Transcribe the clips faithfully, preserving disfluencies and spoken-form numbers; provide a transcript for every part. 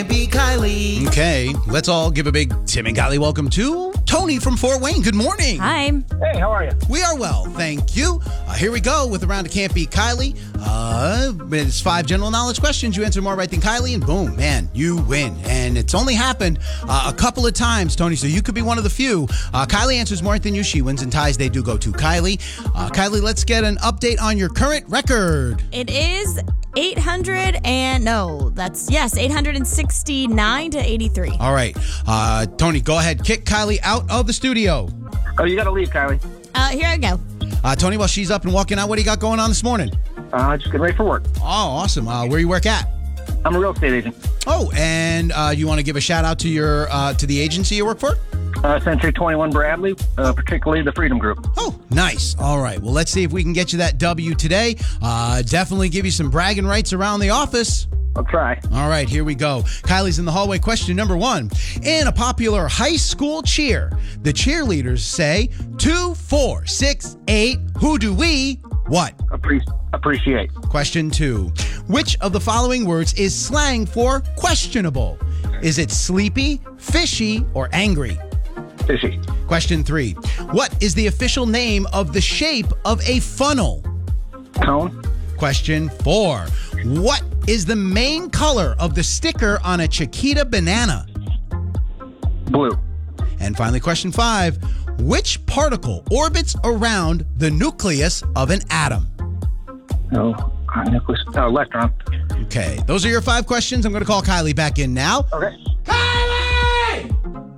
Be Kylie. Okay, let's all give a big Tim and Kylie welcome to Tony from Fort Wayne. Good morning. Hi. Hey, how are you? We are well, thank you. Uh, here we go with a round of Can't Beat Kylie. Uh, it's five general knowledge questions. You answer more right than Kylie, and boom, man, you win. And it's only happened uh, a couple of times, Tony, so you could be one of the few. Uh, Kylie answers more right than you. She wins, and ties, they do go to Kylie. Uh, Kylie, let's get an update on your current record. It is eight hundred and no, that's yes, eight hundred sixty-nine to eighty-three. All right. Uh, Tony, go ahead. Kick Kylie out of the studio. Oh, you got to leave, Kylie. Uh, here I go. Uh, Tony, while she's up and walking out, what do you got going on this morning? Uh, just getting ready for work. Oh, awesome. Uh, where you work at? I'm a real estate agent. Oh, and uh, you want to give a shout out to your uh, to the agency you work for? Uh, Century twenty-one Bradley, uh, particularly the Freedom Group. Oh, nice. All right. Well, let's see if we can get you that W today. Uh, definitely give you some bragging rights around the office. I'll try. All right, here we go. Kylie's in the hallway. Question number one. In a popular high school cheer, the cheerleaders say, two, four, six, eight, who do we, what? Appre- appreciate. Question two. Which of the following words is slang for questionable? Is it sleepy, fishy, or angry? Fishy. Question three. What is the official name of the shape of a funnel? Cone. Question four. What is the main color of the sticker on a Chiquita banana? Blue. And finally, question five. Which particle orbits around the nucleus of an atom? No. Uh, nucleus. Uh, electron. Okay, those are your five questions. I'm going to call Kylie back in now. Okay. Kylie!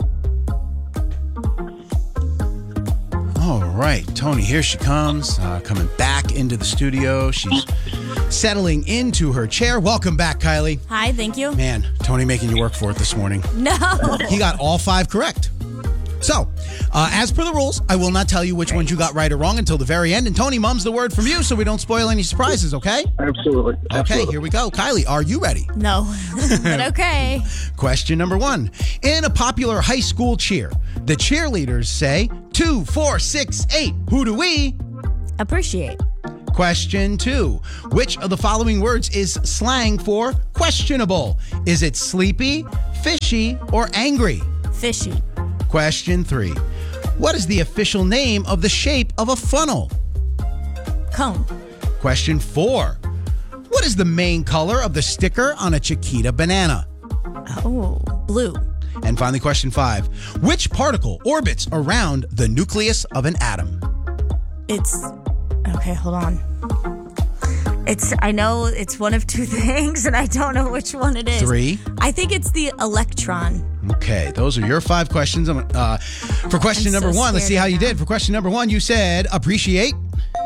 All right, Tony, here she comes, uh, coming back into the studio. She's settling into her chair. Welcome back, Kylie. Hi, thank you. Man, Tony making you work for it this morning. No. He got all five correct. So, uh, as per the rules, I will not tell you which ones you got right or wrong until the very end. And Tony, mum's the word from you so we don't spoil any surprises, okay? Absolutely. Okay, Absolutely. here we go. Kylie, are you ready? No. But okay. Question number one. In a popular high school cheer, the cheerleaders say, two, four, six, eight, who do we? Appreciate. Question two. Which of the following words is slang for questionable? Is it sleepy, fishy, or angry? Fishy. Question three. What is the official name of the shape of a funnel? Cone. Question four. What is the main color of the sticker on a Chiquita banana? Oh, blue. And finally, question five. Which particle orbits around the nucleus of an atom? It's okay, hold on. It's I know it's one of two things and I don't know which one it is. Three. I think it's the electron. Okay, those are your five questions. Uh, for question I'm number so one, let's see how you scared did. For question number one, you said appreciate.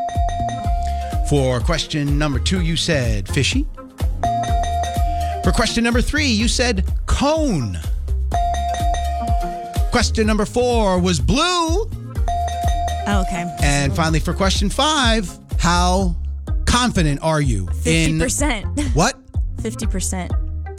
For question number two, you said fishy. For question number three, you said cone. Question number four was blue. Oh, okay. And finally, for question five, how confident are you fifty in percent. what? fifty percent.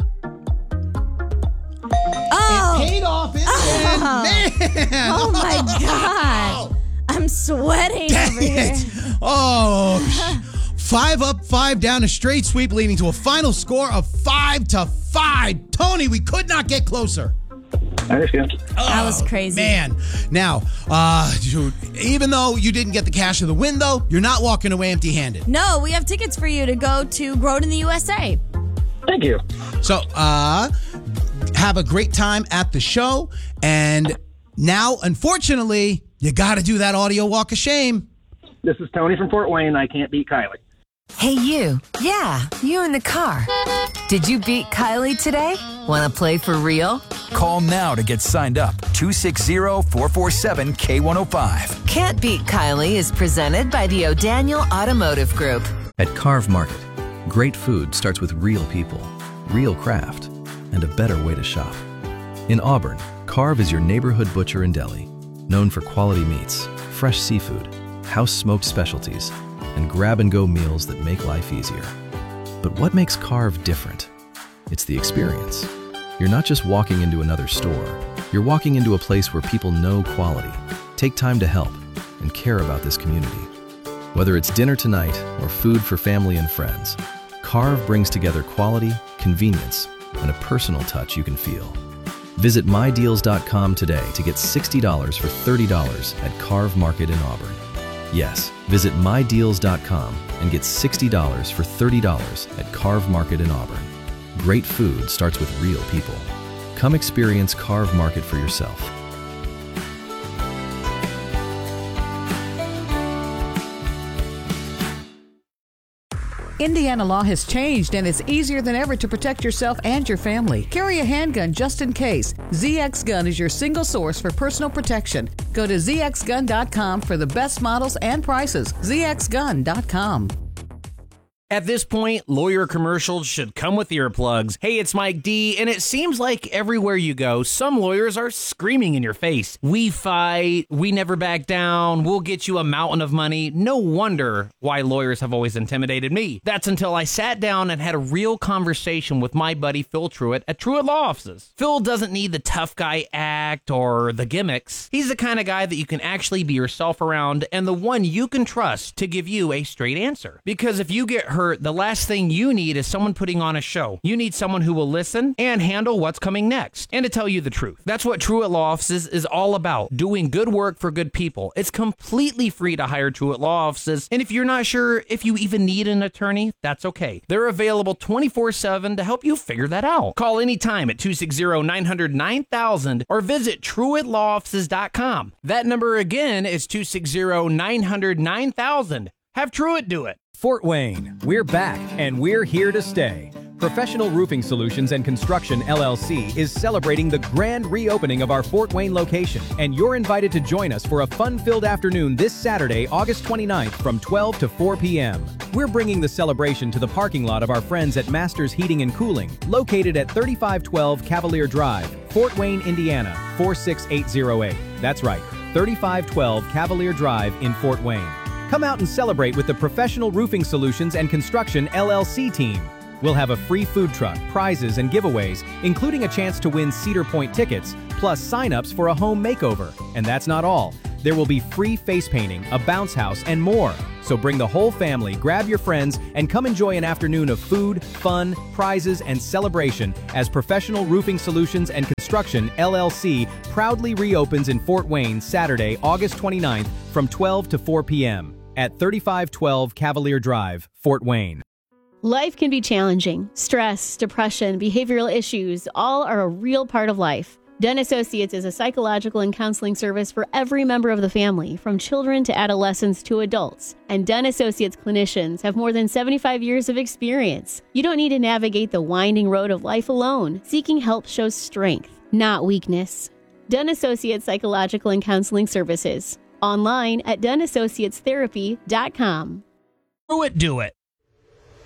Oh. Paid off in Oh. man. Oh my God. I'm sweating Dang over here. it. Oh, five up, five down, a straight sweep leading to a final score of five to five. Tony, we could not get closer. I understand. That was Oh, crazy. Man. Now, uh, dude, even though you didn't get the cash of the win, though, you're not walking away empty-handed. No, we have tickets for you to go to Grown in the U S A. Thank you. So, uh, have a great time at the show. And now, unfortunately, you got to do that audio walk of shame. This is Tony from Fort Wayne. I can't beat Kylie. Hey, you. Yeah, you in the car. Did you beat Kylie today? Want to play for real? Call now to get signed up. two six zero, four four seven, K one oh five. Can't Beat Kylie is presented by the O'Daniel Automotive Group. At Carve Market, great food starts with real people, real craft, and a better way to shop. In Auburn, Carve is your neighborhood butcher and deli, known for quality meats, fresh seafood, house-smoked specialties, and grab-and-go meals that make life easier. But what makes Carve different? It's the experience. You're not just walking into another store. You're walking into a place where people know quality, take time to help, and care about this community. Whether it's dinner tonight or food for family and friends, Carve brings together quality, convenience, and a personal touch you can feel. Visit my deals dot com today to get sixty dollars for thirty dollars at Carve Market in Auburn. Yes, visit my deals dot com and get sixty dollars for thirty dollars at Carve Market in Auburn. Great food starts with real people. Come experience Carve Market for yourself. Indiana law has changed, and it's easier than ever to protect yourself and your family. Carry a handgun just in case. Z X Gun is your single source for personal protection. Go to z x gun dot com for the best models and prices. z x gun dot com. At this point, lawyer commercials should come with earplugs. Hey, it's Mike D, and it seems like everywhere you go, some lawyers are screaming in your face. We fight, we never back down, we'll get you a mountain of money. No wonder why lawyers have always intimidated me. That's until I sat down and had a real conversation with my buddy Phil Truitt at Truitt Law Offices. Phil doesn't need the tough guy act or the gimmicks. He's the kind of guy that you can actually be yourself around and the one you can trust to give you a straight answer. Because if you get hurt, the last thing you need is someone putting on a show. You need someone who will listen and handle what's coming next, and to tell you the truth. That's what Truitt Law Offices is all about, doing good work for good people. It's completely free to hire Truitt Law Offices, and if you're not sure if you even need an attorney, that's okay. They're available twenty-four seven to help you figure that out. Call anytime at two six zero, nine hundred, nine thousand or visit truitt law offices dot com. That number again is two six zero, nine hundred, nine thousand. Have Truitt do it. Fort Wayne, we're back and we're here to stay. Professional Roofing Solutions and Construction, L L C is celebrating the grand reopening of our Fort Wayne location, and you're invited to join us for a fun-filled afternoon this Saturday, August twenty-ninth from twelve to four p.m. We're bringing the celebration to the parking lot of our friends at Masters Heating and Cooling, located at thirty-five twelve Cavalier Drive, Fort Wayne, Indiana, four six eight zero eight. That's right, thirty-five twelve Cavalier Drive in Fort Wayne. Come out and celebrate with the Professional Roofing Solutions and Construction, L L C team. We'll have a free food truck, prizes, and giveaways, including a chance to win Cedar Point tickets, plus sign-ups for a home makeover. And that's not all. There will be free face painting, a bounce house, and more. So bring the whole family, grab your friends, and come enjoy an afternoon of food, fun, prizes, and celebration as Professional Roofing Solutions and Construction, L L C, proudly reopens in Fort Wayne Saturday, August twenty-ninth from twelve to four p.m. at thirty-five twelve Cavalier Drive, Fort Wayne. Life can be challenging. Stress, depression, behavioral issues, all are a real part of life. Den Associates is a psychological and counseling service for every member of the family, from children to adolescents to adults. And Den Associates clinicians have more than seventy-five years of experience. You don't need to navigate the winding road of life alone. Seeking help shows strength, not weakness. Den Associates Psychological and Counseling Services. Online at den associates therapy dot com. Truitt do it.